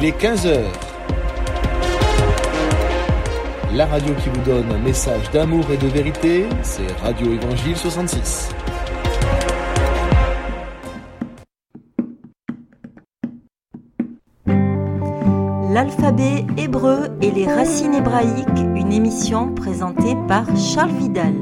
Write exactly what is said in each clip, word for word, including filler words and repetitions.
Il est quinze heures. La radio qui vous donne un message d'amour et de vérité, c'est Radio Évangile soixante-six. L'alphabet hébreu et les racines hébraïques, une émission présentée par Charles Vidal.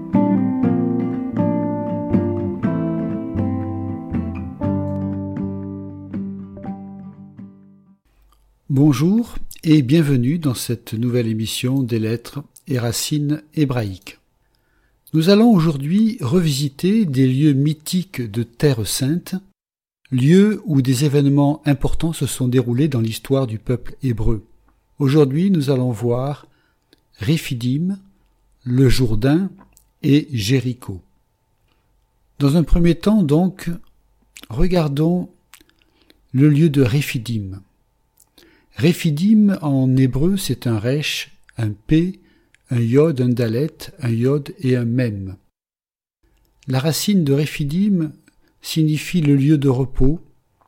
Bonjour et bienvenue dans cette nouvelle émission des lettres et racines hébraïques. Nous allons aujourd'hui revisiter des lieux mythiques de Terre Sainte, lieux où des événements importants se sont déroulés dans l'histoire du peuple hébreu. Aujourd'hui, nous allons voir Réphidim, le Jourdain et Jéricho. Dans un premier temps, donc, regardons le lieu de Réphidim. Réphidim en hébreu, c'est un resh, un p, un yod, un dalet, un yod et un mem. La racine de Réphidim signifie le lieu de repos,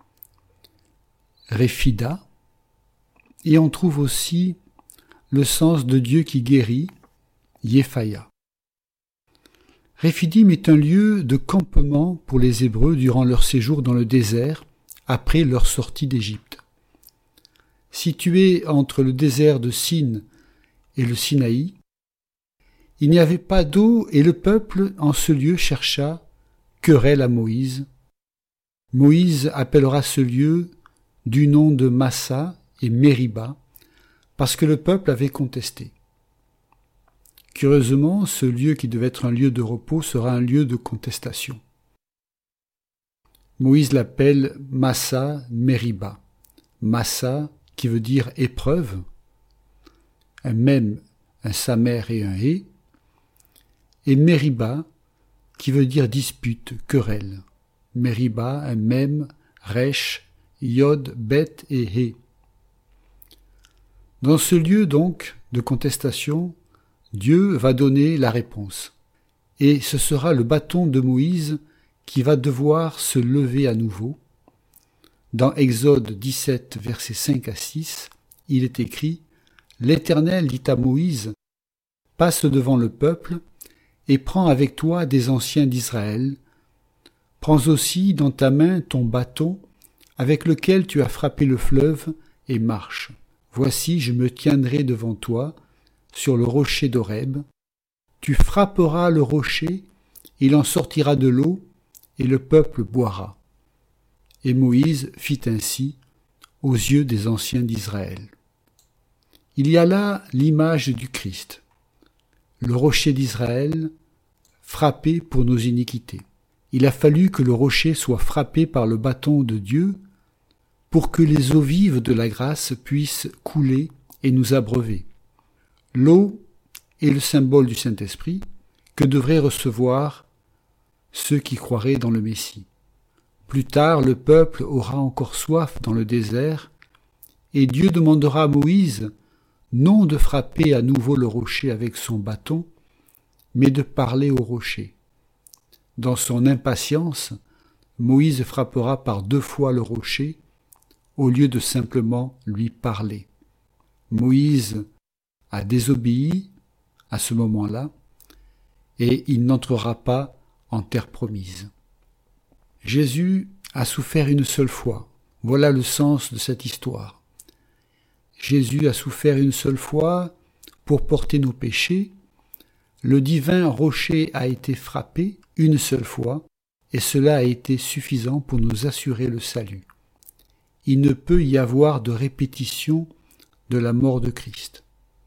Réphida, et on trouve aussi le sens de Dieu qui guérit, Yéphaya. Réphidim est un lieu de campement pour les Hébreux durant leur séjour dans le désert, après leur sortie d'Égypte. Situé entre le désert de Sin et le Sinaï, il n'y avait pas d'eau et le peuple en ce lieu chercha querelle à Moïse. Moïse appellera ce lieu du nom de Massa et Mériba, parce que le peuple avait contesté. Curieusement, ce lieu qui devait être un lieu de repos sera un lieu de contestation. Moïse l'appelle Massa Mériba. Massa qui veut dire épreuve, un même, un samer et un hé, et Mériba qui veut dire dispute, querelle. Mériba, un mem, resh, yod, bet et hé. Dans ce lieu donc de contestation, Dieu va donner la réponse. Et ce sera le bâton de Moïse qui va devoir se lever à nouveau. Dans Exode dix-sept, versets cinq à six, il est écrit « L'Éternel dit à Moïse, passe devant le peuple, et prends avec toi des anciens d'Israël. Prends aussi dans ta main ton bâton, avec lequel tu as frappé le fleuve, et marche. Voici, je me tiendrai devant toi, sur le rocher d'Horeb. Tu frapperas le rocher, il en sortira de l'eau, et le peuple boira. » Et Moïse fit ainsi aux yeux des anciens d'Israël. Il y a là l'image du Christ, le rocher d'Israël, frappé pour nos iniquités. Il a fallu que le rocher soit frappé par le bâton de Dieu pour que les eaux vives de la grâce puissent couler et nous abreuver. L'eau est le symbole du Saint-Esprit que devraient recevoir ceux qui croiraient dans le Messie. Plus tard, le peuple aura encore soif dans le désert, et Dieu demandera à Moïse non de frapper à nouveau le rocher avec son bâton, mais de parler au rocher. Dans son impatience, Moïse frappera par deux fois le rocher, au lieu de simplement lui parler. Moïse a désobéi à ce moment-là, et il n'entrera pas en terre promise. Jésus a souffert une seule fois. Voilà le sens de cette histoire. Jésus a souffert une seule fois pour porter nos péchés. Le divin rocher a été frappé une seule fois, et cela a été suffisant pour nous assurer le salut. Il ne peut y avoir de répétition de la mort de Christ.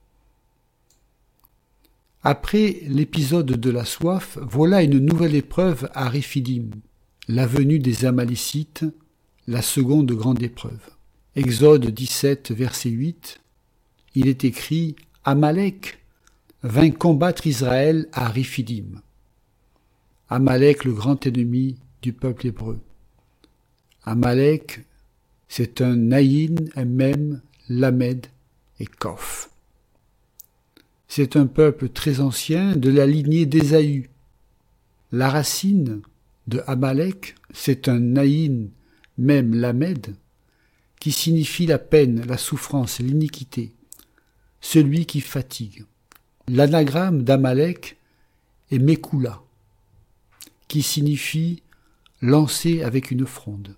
Après l'épisode de la soif, voilà une nouvelle épreuve à Réphidim, la venue des Amalécites, la seconde grande épreuve. Exode dix-sept, verset huit, il est écrit « Amalek vint combattre Israël à Réphidim ». Amalek, le grand ennemi du peuple hébreu. Amalek, c'est un Naïn, un Mem, Lamed et Kof. C'est un peuple très ancien de la lignée d'Ésaü. La racine de Amalek, c'est un Naïn, Mem, Lamed, qui signifie la peine, la souffrance, l'iniquité, celui qui fatigue. L'anagramme d'Amalek est Mekula, qui signifie lancer avec une fronde.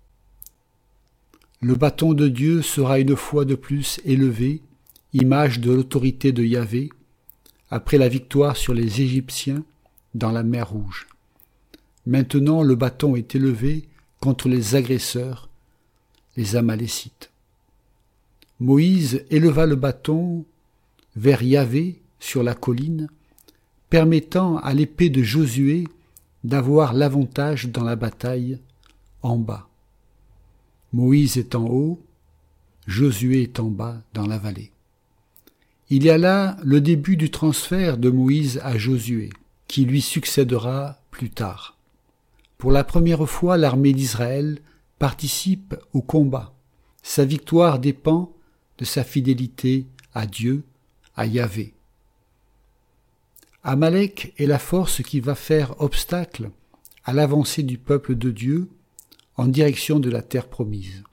Le bâton de Dieu sera une fois de plus élevé, image de l'autorité de Yahvé, après la victoire sur les Égyptiens dans la mer Rouge. Maintenant le bâton est élevé contre les agresseurs, les Amalécites. Moïse éleva le bâton vers Yahvé sur la colline, permettant à l'épée de Josué d'avoir l'avantage dans la bataille en bas. Moïse est en haut, Josué est en bas dans la vallée. Il y a là le début du transfert de Moïse à Josué, qui lui succédera plus tard. Pour la première fois, l'armée d'Israël participe au combat. Sa victoire dépend de sa fidélité à Dieu, à Yahvé. Amalek est la force qui va faire obstacle à l'avancée du peuple de Dieu en direction de la terre promise.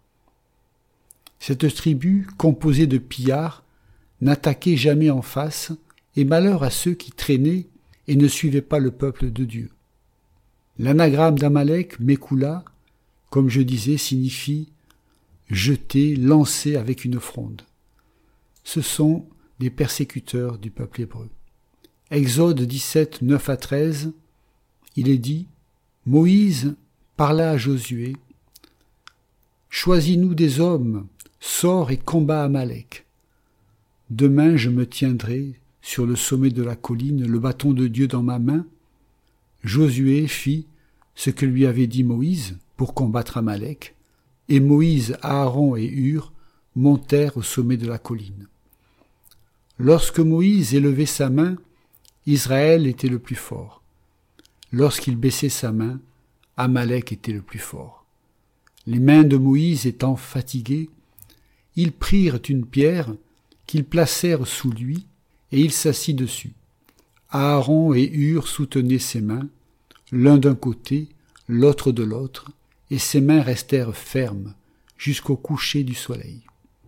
Cette tribu, composée de pillards, n'attaquait jamais en face, et malheur à ceux qui traînaient et ne suivaient pas le peuple de Dieu. L'anagramme d'Amalek, Mekula, comme je disais, signifie jeter, lancer avec une fronde. Ce sont des persécuteurs du peuple hébreu. Exode dix-sept, neuf à treize, il est dit « Moïse parla à Josué, « Choisis-nous des hommes, sors et combat Amalek. Demain je me tiendrai sur le sommet de la colline, le bâton de Dieu dans ma main. » Josué fit ce que lui avait dit Moïse pour combattre Amalek, et Moïse, Aaron et Hur montèrent au sommet de la colline. Lorsque Moïse élevait sa main, Israël était le plus fort. Lorsqu'il baissait sa main, Amalek était le plus fort. Les mains de Moïse étant fatiguées, ils prirent une pierre qu'ils placèrent sous lui, et il s'assit dessus. Aaron et Hur soutenaient ses mains, l'un d'un côté, l'autre de l'autre, et ses mains restèrent fermes jusqu'au coucher du soleil.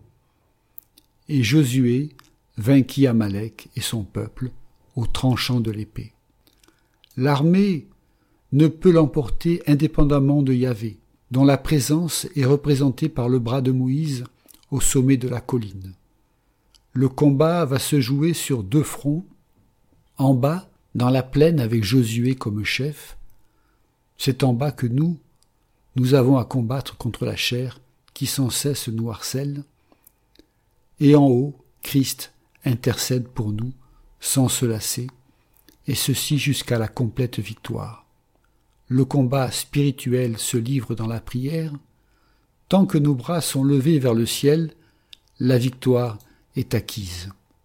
Et Josué vainquit Amalek et son peuple au tranchant de l'épée. L'armée ne peut l'emporter indépendamment de Yahvé, dont la présence est représentée par le bras de Moïse au sommet de la colline. Le combat va se jouer sur deux fronts, en bas, dans la plaine avec Josué comme chef. C'est en bas que nous, nous avons à combattre contre la chair qui sans cesse nous harcèle. Et en haut, Christ intercède pour nous sans se lasser, et ceci jusqu'à la complète victoire. Le combat spirituel se livre dans la prière. Tant que nos bras sont levés vers le ciel, la victoire est acquise.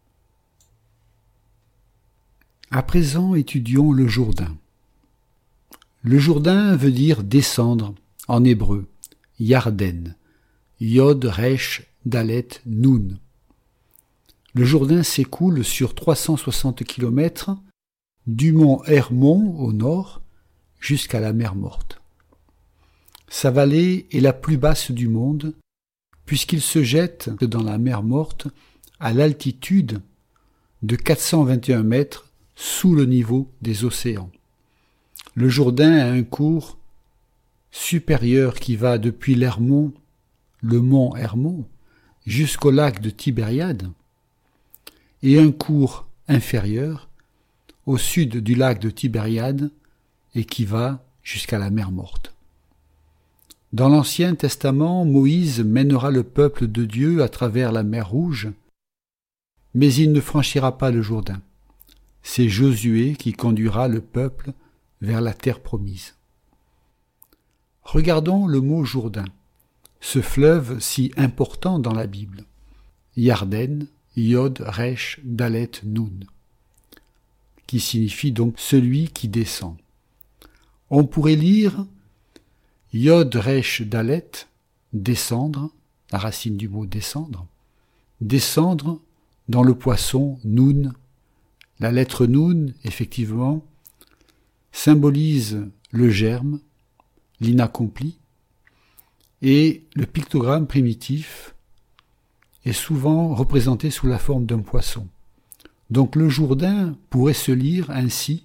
À présent, étudions le Jourdain. Le Jourdain veut dire descendre en hébreu, Yarden, Yod, Resh, Dalet, Nun. Le Jourdain s'écoule sur trois cent soixante kilomètres du mont Hermon au nord jusqu'à la mer Morte. Sa vallée est la plus basse du monde puisqu'il se jette dans la mer Morte à l'altitude de quatre cent vingt et un mètres sous le niveau des océans. Le Jourdain a un cours supérieur qui va depuis l'Hermon, le mont Hermon, jusqu'au lac de Tibériade, et un cours inférieur au sud du lac de Tibériade et qui va jusqu'à la mer Morte. Dans l'Ancien Testament, Moïse mènera le peuple de Dieu à travers la mer Rouge, mais il ne franchira pas le Jourdain. C'est Josué qui conduira le peuple vers la terre promise. Regardons le mot Jourdain, ce fleuve si important dans la Bible. Yarden, Yod, Resh, Dalet, Nun, qui signifie donc celui qui descend. On pourrait lire Yod, Resh, Dalet, descendre, la racine du mot descendre, descendre dans le poisson Nun. La lettre Nun, effectivement, symbolise le germe, l'inaccompli, et le pictogramme primitif est souvent représenté sous la forme d'un poisson. Donc le Jourdain pourrait se lire ainsi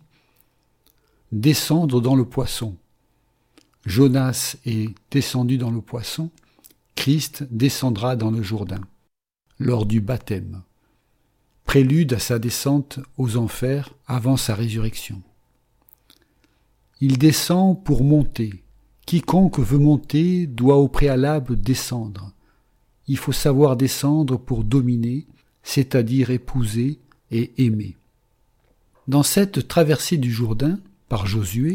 « descendre dans le poisson ». Jonas est descendu dans le poisson, Christ descendra dans le Jourdain, lors du baptême, prélude à sa descente aux enfers avant sa résurrection. Il descend pour monter. Quiconque veut monter doit au préalable descendre. Il faut savoir descendre pour dominer, c'est-à-dire épouser et aimer. Dans cette traversée du Jourdain, par Josué,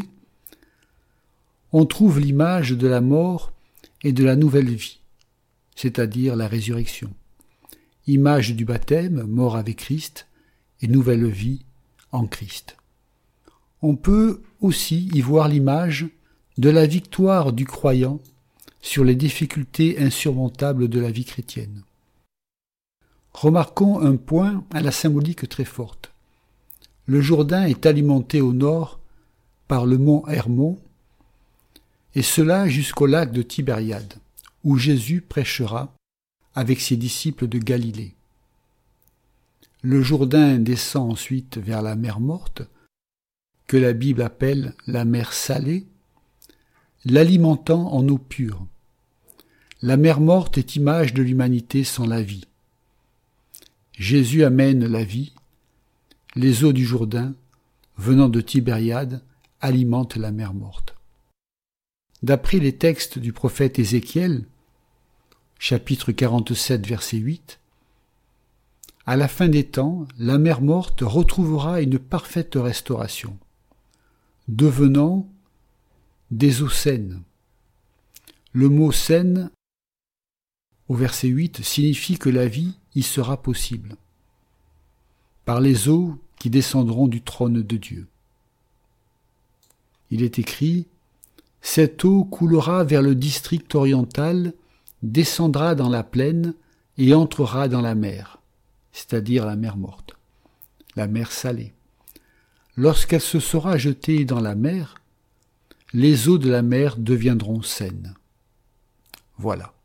on trouve l'image de la mort et de la nouvelle vie, c'est-à-dire la résurrection. Image du baptême, mort avec Christ, et nouvelle vie en Christ. On peut aussi y voir l'image de la victoire du croyant sur les difficultés insurmontables de la vie chrétienne. Remarquons un point à la symbolique très forte. Le Jourdain est alimenté au nord par le mont Hermon, et cela jusqu'au lac de Tibériade, où Jésus prêchera avec ses disciples de Galilée. Le Jourdain descend ensuite vers la mer Morte, que la Bible appelle la mer Salée, l'alimentant en eau pure. La mer Morte est image de l'humanité sans la vie. Jésus amène la vie. Les eaux du Jourdain, venant de Tibériade, alimentent la mer Morte. D'après les textes du prophète Ézéchiel, chapitre quarante-sept, verset huit, à la fin des temps, la mer Morte retrouvera une parfaite restauration, devenant des eaux saines. Le mot saine, au verset huit, signifie que la vie y sera possible, par les eaux qui descendront du trône de Dieu. Il est écrit « Cette eau coulera vers le district oriental, descendra dans la plaine et entrera dans la mer, c'est-à-dire la mer Morte, la mer Salée. Lorsqu'elle se sera jetée dans la mer, les eaux de la mer deviendront saines. » Voilà.